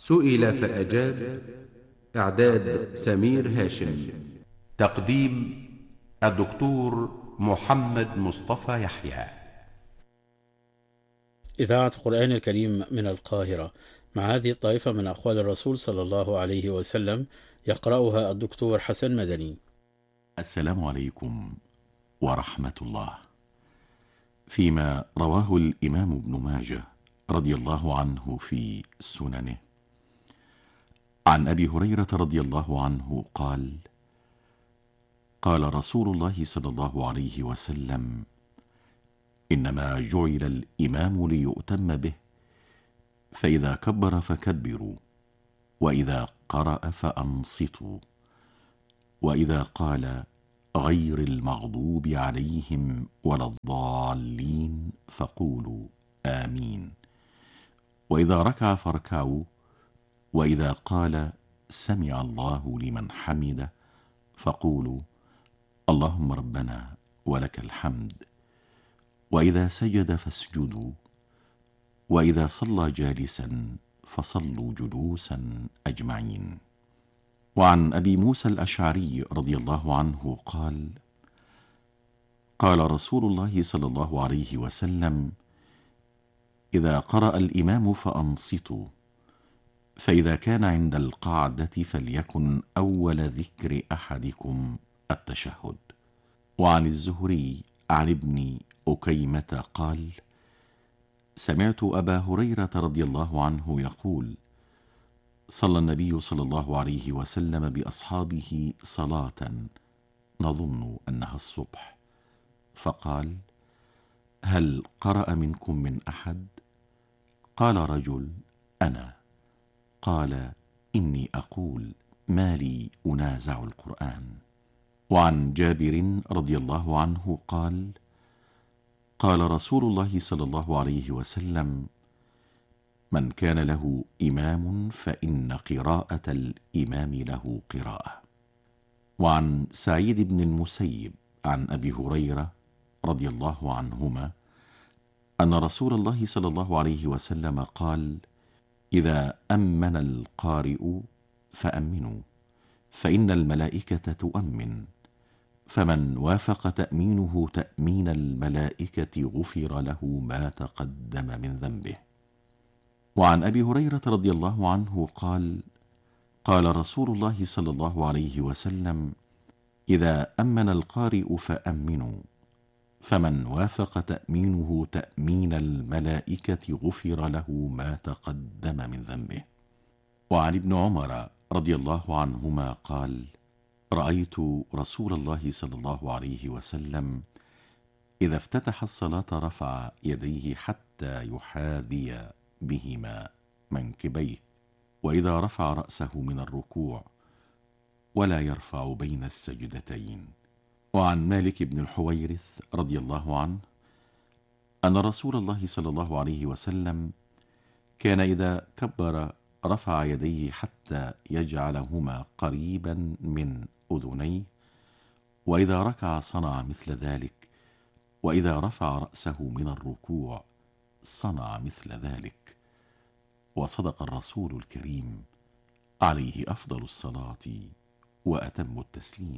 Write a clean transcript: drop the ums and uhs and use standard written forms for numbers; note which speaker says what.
Speaker 1: سئل فأجاب. إعداد سمير هاشم. تقديم الدكتور محمد مصطفى يحيى.
Speaker 2: إذاعة القرآن الكريم من القاهرة، مع هذه الطائفة من أقوال الرسول صلى الله عليه وسلم، يقرأها الدكتور حسن مدني.
Speaker 3: السلام عليكم ورحمة الله. فيما رواه الإمام ابن ماجه رضي الله عنه في سننه عن أبي هريرة رضي الله عنه قال: قال رسول الله صلى الله عليه وسلم: إنما جعل الإمام ليؤتم به، فإذا كبر فكبروا، وإذا قرأ فأنصتوا، وإذا قال غير المغضوب عليهم ولا الضالين فقولوا آمين، وإذا ركع فاركعوا، وإذا قال سمع الله لمن حمده فقولوا اللهم ربنا ولك الحمد، وإذا سجد فاسجدوا، وإذا صلى جالسا فصلوا جلوسا أجمعين. وعن أبي موسى الأشعري رضي الله عنه قال: قال رسول الله صلى الله عليه وسلم: إذا قرأ الإمام فأنصتوا، فإذا كان عند القعدة فليكن أول ذكر أحدكم التشهد. وعن الزهري عن ابن أكيمة قال: سمعت أبا هريرة رضي الله عنه يقول: صلى النبي صلى الله عليه وسلم بأصحابه صلاة نظن أنها الصبح، فقال: هل قرأ منكم من أحد؟ قال رجل: أنا. قال: إني أقول ما لي أنازع القرآن. وعن جابر رضي الله عنه قال: قال رسول الله صلى الله عليه وسلم: من كان له إمام فإن قراءة الإمام له قراءة. وعن سعيد بن المسيب عن أبي هريرة رضي الله عنهما أن رسول الله صلى الله عليه وسلم قال: إذا أمن القارئ فأمنوا، فإن الملائكة تؤمن، فمن وافق تأمينه تأمين الملائكة غفر له ما تقدم من ذنبه. وعن أبي هريرة رضي الله عنه قال: قال رسول الله صلى الله عليه وسلم: إذا أمن القارئ فأمنوا، فمن وافق تأمينه تأمين الملائكة غفر له ما تقدم من ذنبه. وعن ابن عمر رضي الله عنهما قال: رأيت رسول الله صلى الله عليه وسلم إذا افتتح الصلاة رفع يديه حتى يحاذي بهما منكبيه، وإذا رفع رأسه من الركوع ولا يرفع بين السجدتين. وعن مالك بن الحويرث رضي الله عنه أن رسول الله صلى الله عليه وسلم كان إذا كبر رفع يديه حتى يجعلهما قريبا من أذنيه، وإذا ركع صنع مثل ذلك، وإذا رفع رأسه من الركوع صنع مثل ذلك. وصدق الرسول الكريم عليه أفضل الصلاة وأتم التسليم.